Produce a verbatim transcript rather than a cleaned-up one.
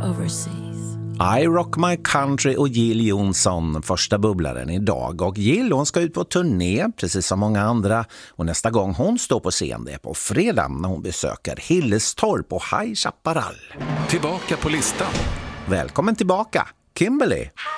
overseas. I Rock My Country och Jill Johnson, första bubblaren idag. Och Jill, hon ska ut på turné, precis som många andra. Och nästa gång hon står på scen, det är på fredag när hon besöker Hillestorp och High Chaparral. Tillbaka på listan. Välkommen tillbaka, Kimberly.